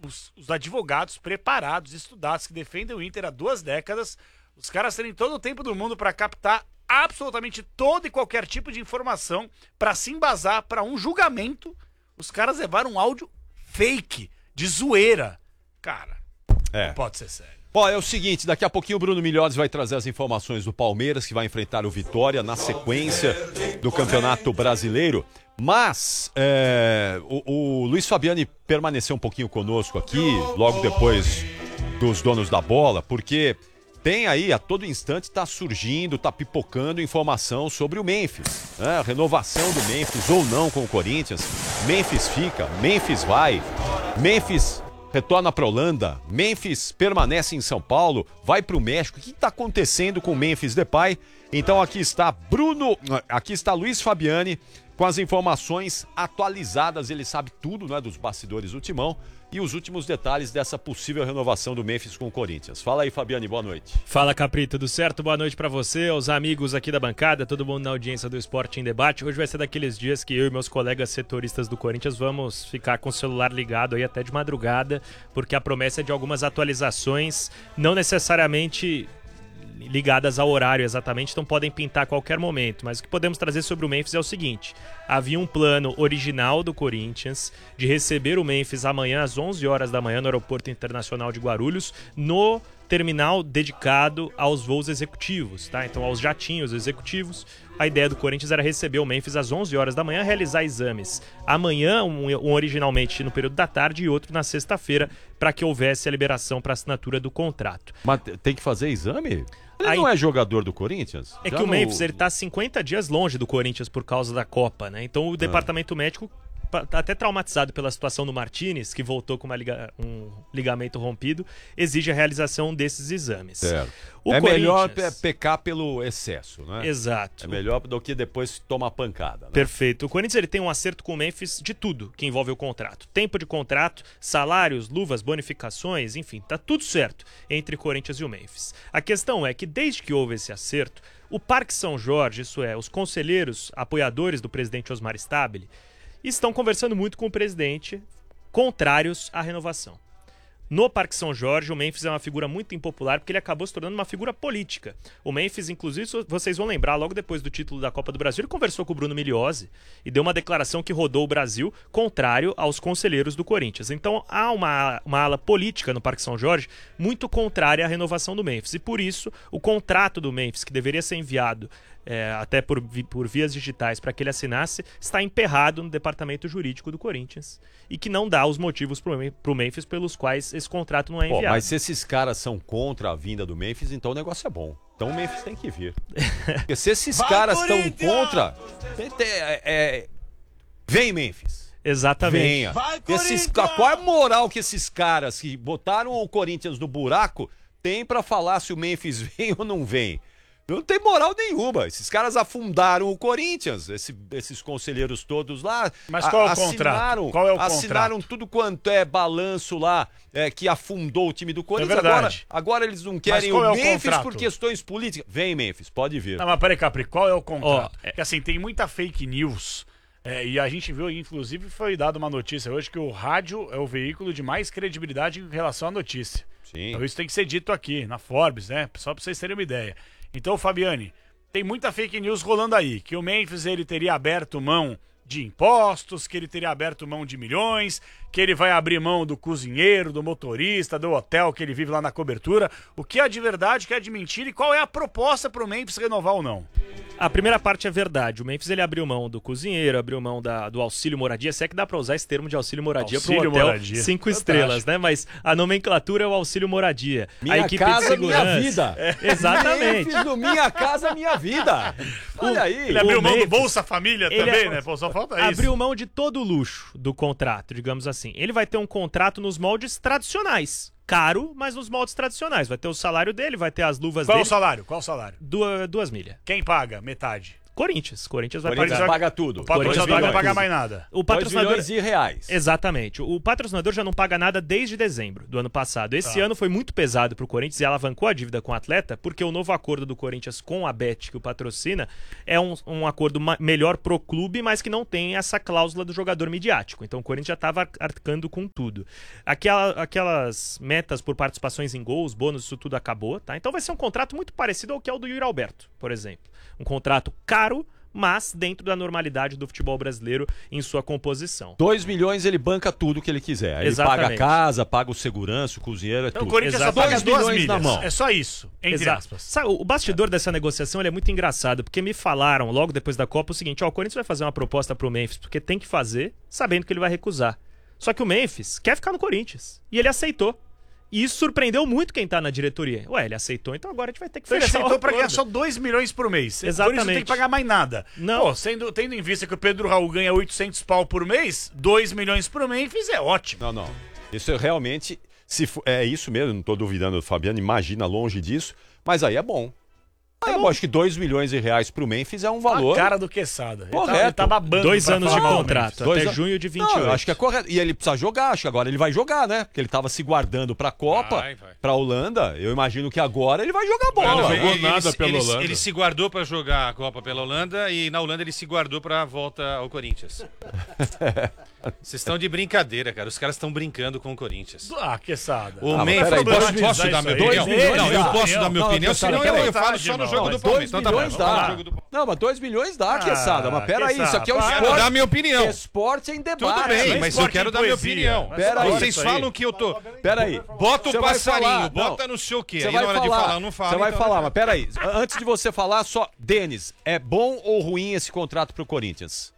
os advogados preparados, estudados, que defendem o Inter há 2 décadas, os caras terem todo o tempo do mundo para captar absolutamente todo e qualquer tipo de informação para se embasar para um julgamento. Os caras levaram um áudio fake, de zoeira. Cara, não pode ser sério. Bom, é o seguinte, daqui a pouquinho o Bruno Milhões vai trazer as informações do Palmeiras, que vai enfrentar o Vitória na sequência do Campeonato Brasileiro. Mas o Luiz Fabiani permaneceu um pouquinho conosco aqui, logo depois dos donos da bola, porque tem aí, a todo instante, tá surgindo, tá pipocando informação sobre o Memphis. Né? Renovação do Memphis ou não com o Corinthians. Memphis fica, Memphis vai, Memphis retorna para Holanda, Memphis permanece em São Paulo, vai para o México. O que está acontecendo com o Memphis Depay? Então aqui está Luiz Fabiani com as informações atualizadas. Ele sabe tudo, né, dos bastidores do Timão e os últimos detalhes dessa possível renovação do Memphis com o Corinthians. Fala aí, Fabiani, boa noite. Fala, Capri, tudo certo? Boa noite pra você, aos amigos aqui da bancada, todo mundo na audiência do Esporte em Debate. Hoje vai ser daqueles dias que eu e meus colegas setoristas do Corinthians vamos ficar com o celular ligado aí até de madrugada, porque a promessa é de algumas atualizações, não necessariamente ligadas ao horário exatamente, então podem pintar a qualquer momento, mas o que podemos trazer sobre o Memphis é o seguinte: havia um plano original do Corinthians de receber o Memphis amanhã às 11 horas da manhã no Aeroporto Internacional de Guarulhos, no terminal dedicado aos voos executivos, tá? Então aos jatinhos executivos. A ideia do Corinthians era receber o Memphis às 11 horas da manhã, realizar exames amanhã, um originalmente no período da tarde e outro na sexta-feira, para que houvesse a liberação para assinatura do contrato. Mas tem que fazer exame? Ele não é jogador do Corinthians? É que o Memphis ele tá 50 dias longe do Corinthians por causa da Copa, né? Então o departamento médico tá até traumatizado pela situação do Martinez, que voltou com um ligamento rompido, exige a realização desses exames. Certo. Melhor pecar pelo excesso, né? Exato. É melhor do que depois tomar pancada, né? Perfeito. O Corinthians ele tem um acerto com o Memphis de tudo que envolve o contrato. Tempo de contrato, salários, luvas, bonificações, enfim, tá tudo certo entre Corinthians e o Memphis. A questão é que desde que houve esse acerto, o Parque São Jorge, isso é, os conselheiros apoiadores do presidente Osmar Stabile, estão conversando muito com o presidente, contrários à renovação. No Parque São Jorge, o Memphis é uma figura muito impopular porque ele acabou se tornando uma figura política. O Memphis, inclusive, vocês vão lembrar, logo depois do título da Copa do Brasil, ele conversou com o Bruno Milhões e deu uma declaração que rodou o Brasil contrário aos conselheiros do Corinthians. Então há uma ala política no Parque São Jorge muito contrária à renovação do Memphis. E por isso, o contrato do Memphis, que deveria ser enviado até por vias digitais para que ele assinasse, está emperrado no departamento jurídico do Corinthians e que não dá os motivos para o Memphis pelos quais esse contrato não é enviado. Mas se esses caras são contra a vinda do Memphis, então o negócio é bom. Então o Memphis tem que vir. Porque se esses caras estão contra, vem Memphis. Exatamente. Venha. Qual é a moral que esses caras que botaram o Corinthians no buraco têm para falar se o Memphis vem ou não vem? Não tem moral nenhuma. Esses caras afundaram o Corinthians, esses conselheiros todos lá. Mas qual é o contrato? Qual é o assinaram contrato? tudo quanto é balanço lá, que afundou o time do Corinthians. É verdade. Agora eles não querem o Memphis por questões políticas. Vem, Memphis, pode vir. Não, mas peraí, Capri, qual é o contrato? Porque assim, tem muita fake news. E a gente viu, inclusive, foi dada uma notícia hoje que o rádio é o veículo de mais credibilidade em relação à notícia. Sim. Então isso tem que ser dito aqui, na Forbes, né? Só pra vocês terem uma ideia. Então, Fabiani, tem muita fake news rolando aí, que o Memphis ele teria aberto mão de impostos, que ele teria aberto mão de milhões, que ele vai abrir mão do cozinheiro, do motorista, do hotel que ele vive lá na cobertura. O que é de verdade, o que é de mentira e qual é a proposta pro Memphis renovar ou não? A primeira parte é verdade. O Memphis ele abriu mão do cozinheiro, abriu mão do auxílio moradia. Se é que dá pra usar esse termo de auxílio moradia para um hotel 5 estrelas, né? Mas a nomenclatura é o auxílio moradia. Minha a equipe casa, de segurança. minha vida. Exatamente. Memphis no Minha Casa Minha Vida. Olha aí. Ele abriu mão Memphis, do Bolsa Família também, né? Pô, só falta isso. Abriu mão de todo o luxo do contrato, digamos assim. Ele vai ter um contrato nos moldes tradicionais. Caro, mas nos moldes tradicionais. Vai ter o salário dele, vai ter as luvas dele. Qual o salário? 2 milhas. Quem paga? Metade. Corinthians vai Corinthians pagar. paga tudo. O patrocinador não vai pagar mais nada. O 2 patrocinador... milhões de reais. Exatamente. O patrocinador já não paga nada desde dezembro do ano passado. Esse ano foi muito pesado pro Corinthians e alavancou a dívida com o atleta, porque o novo acordo do Corinthians com a Bet, que o patrocina, é um acordo melhor pro clube, mas que não tem essa cláusula do jogador midiático. Então o Corinthians já estava arcando com tudo. Aquelas metas por participações em gols, bônus, isso tudo acabou, tá? Então vai ser um contrato muito parecido ao que é o do Yuri Alberto, por exemplo. Um contrato caro, mas dentro da normalidade do futebol brasileiro em sua composição. 2 milhões ele banca tudo que ele quiser. Ele paga a casa, paga o segurança, o cozinheiro, Então tudo. o Corinthians só Exatamente. paga 2 2 milhões milhas. na mão. É só isso, entre Exato. aspas. Sabe, o bastidor dessa negociação ele é muito engraçado, porque me falaram logo depois da Copa o seguinte: ó, o Corinthians vai fazer uma proposta pro Memphis, porque tem que fazer, sabendo que ele vai recusar. Só que o Memphis quer ficar no Corinthians. E ele aceitou. E isso surpreendeu muito quem tá na diretoria. Ué, ele aceitou, então agora a gente vai ter que Então ele fechar aceitou o pra ganhar acordo. só 2 milhões por mês. Exatamente. Por isso não tem que pagar mais nada. Não. Pô, tendo em vista que o Pedro Raul ganha 800 pau por mês, 2 milhões por mês é ótimo. Não. Isso é realmente... é isso mesmo, não tô duvidando do Fabiano, imagina longe disso, mas aí é bom. Eu acho que 2 milhões de reais pro Memphis é um valor... A cara do Quesada. Correto. Ele tá babando 2 pra anos de falar mal do contrato, Memphis. até junho de 28. Não, eu acho que é correto. E ele precisa jogar, acho que agora ele vai jogar, né? Porque ele tava se guardando pra Copa, Vai. pra Holanda. Eu imagino que agora ele vai jogar Não bola. jogou nada pela Holanda. Ele se guardou pra jogar a Copa pela Holanda e na Holanda ele se guardou pra volta ao Corinthians. Vocês estão de brincadeira, cara. Os caras estão brincando com o Corinthians. Ah, Quesada. O mas Memphis, peraí, posso dar minha 2 opinião? milhões Não, eu dá. posso dar minha Não, opinião, Quesada, senão peraí. eu falo só no jogo do 2 Palmeiras. Então tá bom, milhões vamos falar dá. do jogo do Palmeiras. Não, mas 2 milhões dá, Quesada. Mas peraí, Quesada, isso aqui é o para. esporte. Quero dar minha opinião. Esporte em debate. Tudo bem, Não é mas eu esporte quero em dar minha poesia. opinião. Mas Pera aí. Vocês isso aí. falam que eu tô... Peraí. Bota Você o vai passarinho, falar, bota não. não sei o quê. Você Aí vai na hora de falar, falar, eu não falo. Você vai então falar, não- mas peraí. Antes de você falar, só... Denis, é bom ou ruim esse contrato pro Corinthians?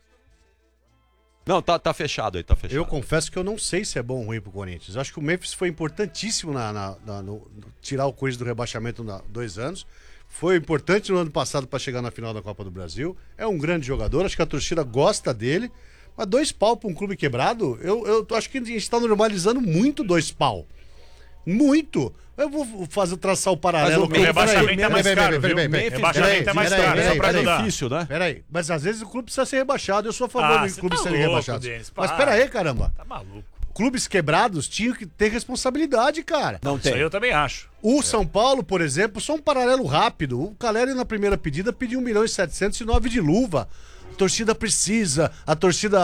Não, tá fechado aí, tá fechado. Eu confesso que eu não sei se é bom ou ruim pro Corinthians. Eu acho que o Memphis foi importantíssimo no tirar o Corinthians do rebaixamento há 2 anos. Foi importante no ano passado para chegar na final da Copa do Brasil. É um grande jogador, acho que a torcida gosta dele. Mas 2 pau para um clube quebrado, eu acho que a gente está normalizando muito 2 pau. Muito. Eu vou traçar o paralelo. Mas o rebaixamento é mais caro, viu? Peraí, Rebaixamento é mais caro, só pra ajudar. difícil, né? Peraí, mas às vezes o clube precisa ser rebaixado. Eu sou a favor dos você clubes tá serem louco, rebaixados. Denis, Mas para. peraí, caramba. Tá maluco. Clubes quebrados tinham que ter responsabilidade, cara. Não Isso aí tem. eu também acho. O São Paulo, por exemplo, só um paralelo rápido. O Caleri, na primeira pedida, pediu 1.709.000 de luva. A torcida precisa, a torcida,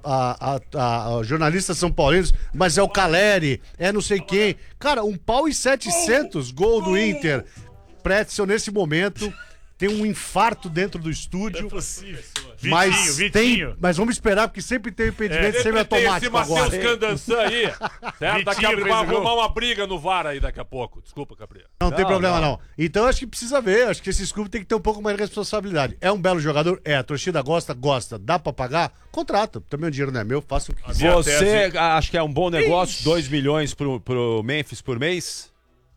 a jornalistas são paulinos, mas é o Caleri, é não sei quem. Cara, 1.700.000 gol do Inter. Pretzel, nesse momento, tem um infarto dentro do estúdio. Possível. Mas Vitinho. mas vamos esperar, porque sempre tem impedimento Sempre tem esse semiautomático agora. Matheus Candançan aí. Certo? Daqui a Vitinho pouco vai fez o gol. arrumar uma briga no VAR aí daqui a pouco. Desculpa, Gabriel. Não tem problema, não. Então acho que precisa ver. Acho que esses clubes têm que ter um pouco mais de responsabilidade. É um belo jogador? É. A torcida gosta? Dá pra pagar? Contrata. Também o dinheiro não é meu, faço o que quiser. Você acha que é um bom negócio? 2 milhões pro Memphis por mês?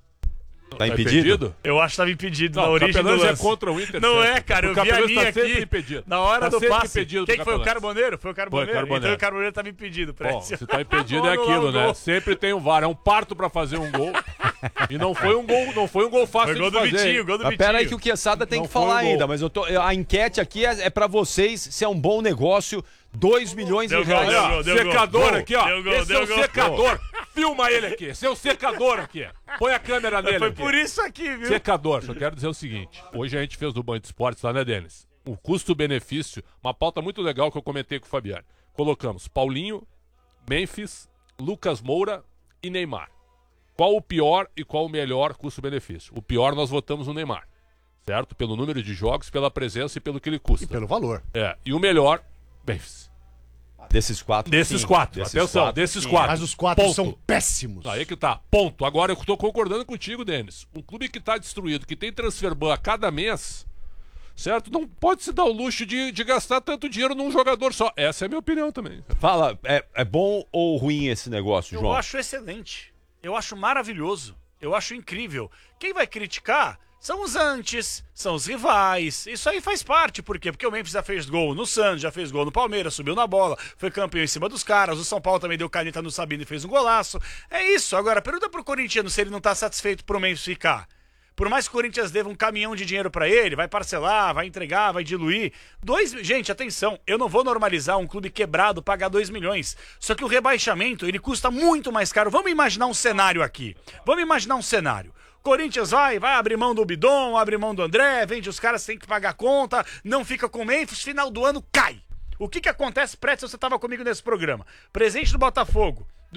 Tá impedido? Eu acho que estava impedido Não, na o origem do Capelães é lance. contra o Inter. Não sempre. é, cara. Eu O vi a Capelães linha tá sempre aqui. impedido. Na hora Tá do sempre passe. impedido Quem pro que foi? O Capelães. Carboneiro? Foi o Carboneiro. Carboneiro. Então o Carboneiro estava impedido. Bom, Prédio. se tá impedido é Anulou aquilo, o né? gol. Sempre tem um VAR. É um parto pra fazer um gol. E não foi um gol fácil Foi gol de do fazer. Vitinho, hein? gol do Mas Vitinho. pera aí que o Quesada tem Não que foi falar um gol. ainda, mas a enquete aqui é pra vocês se é um bom negócio, 2 milhões Deu de gol, reais. deu Olha, gol, ó, deu gol. secador Gol. aqui, ó. Deu gol, Esse deu é o gol. secador. Filma ele aqui. Esse é o secador aqui. Põe a câmera nele Foi aqui. por isso aqui, viu? Secador, só quero dizer o seguinte. Hoje a gente fez do Band de Esportes lá, né, Denis? O custo-benefício, uma pauta muito legal que eu comentei com o Fabiano. Colocamos Paulinho, Memphis, Lucas Moura e Neymar. Qual o pior e qual o melhor custo-benefício? O pior nós votamos no Neymar, certo? Pelo número de jogos, pela presença e pelo que ele custa. E pelo valor. E o melhor, Memphis. Desses 4. Desses 4, atenção, desses 4. Mas os 4 Ponto. são péssimos. Aí que tá, ponto. Agora eu tô concordando contigo, Denis. Um clube que tá destruído, que tem transfer ban a cada mês, certo? Não pode se dar o luxo de gastar tanto dinheiro num jogador só. Essa é a minha opinião também. Fala, é bom ou ruim esse negócio, Eu João? acho excelente. Eu acho maravilhoso. Eu acho incrível. Quem vai criticar são os antes, são os rivais. Isso aí faz parte. Por quê? Porque o Memphis já fez gol no Santos, já fez gol no Palmeiras, subiu na bola, foi campeão em cima dos caras. O São Paulo também deu caneta no Sabino e fez um golaço. É isso. Agora, pergunta pro corintiano se ele não tá satisfeito pro Memphis ficar. Por mais que o Corinthians deva um caminhão de dinheiro pra ele, vai parcelar, vai entregar, vai diluir. Gente, atenção, eu não vou normalizar um clube quebrado pagar 2 milhões. Só que o rebaixamento, ele custa muito mais caro. Vamos imaginar um cenário aqui. Corinthians vai abrir mão do Bidon, abre mão do André, vende os caras, tem que pagar conta, não fica com o Memphis, final do ano cai. O que acontece, Pretzel, você estava comigo nesse programa. Presidente do Botafogo